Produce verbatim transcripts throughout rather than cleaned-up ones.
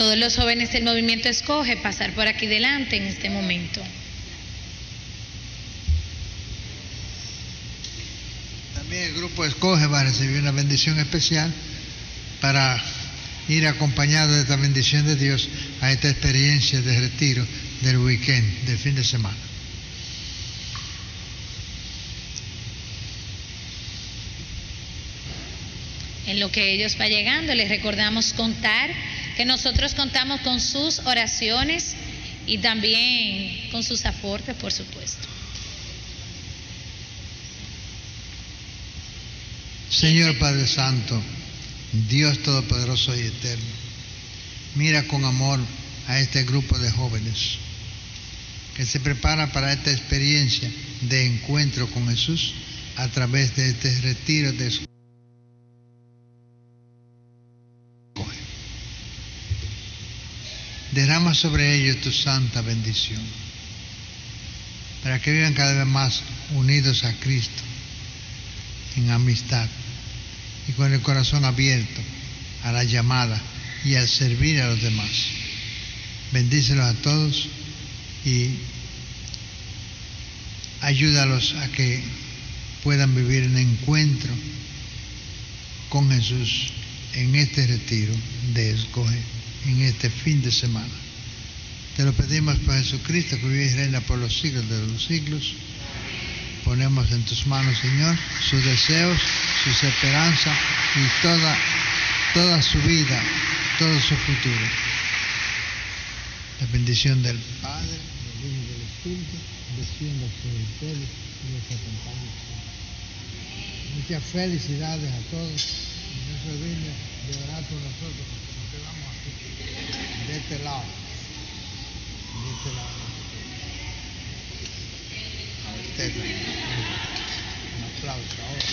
todos los jóvenes del movimiento Escoge pasar por aquí delante en este momento. También el grupo Escoge va a recibir una bendición especial para ir acompañado de esta bendición de Dios a esta experiencia de retiro del weekend, del fin de semana. En lo que ellos van llegando, les recordamos contar que nosotros contamos con sus oraciones y también con sus aportes, por supuesto. Señor Padre Santo, Dios Todopoderoso y Eterno, mira con amor a este grupo de jóvenes que se preparan para esta experiencia de encuentro con Jesús a través de este retiro de su derrama sobre ellos tu santa bendición, para que vivan cada vez más unidos a Cristo, en amistad y con el corazón abierto a la llamada y al servir a los demás. Bendícelos a todos y ayúdalos a que puedan vivir en encuentro con Jesús en este retiro de Escoge, en este fin de semana. Te lo pedimos por Jesucristo, que vive y reina por los siglos de los siglos. Ponemos en tus manos, Señor, sus deseos, sus esperanzas y toda, toda su vida, todo su futuro. La bendición del Padre, del Hijo y del Espíritu descienda sobre ustedes y les acompañe. Muchas felicidades a todos. Y no se olviden de orar por nosotros, porque nos quedamos aquí, de este lado. De este lado. Un aplauso ahora.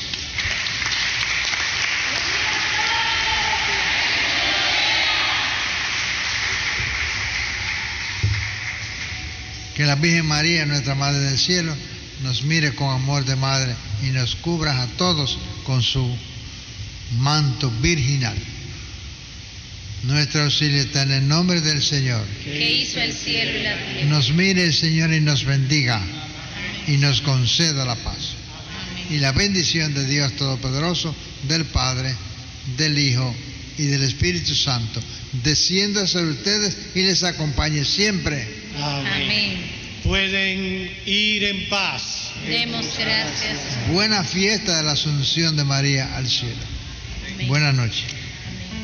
Que la Virgen María, nuestra Madre del Cielo, nos mire con amor de madre y nos cubra a todos con su manto virginal. Nuestro auxilio está en el nombre del Señor, que hizo el cielo y la tierra. Nos mire el Señor y nos bendiga y nos conceda la paz. Amén. Y la bendición de Dios Todopoderoso, del Padre, del Hijo y del Espíritu Santo descienda sobre ustedes y les acompañe siempre. Amén. Amén. Pueden ir en paz. Demos gracias. Buena fiesta de la Asunción de María al cielo. Amén. Buenas noches.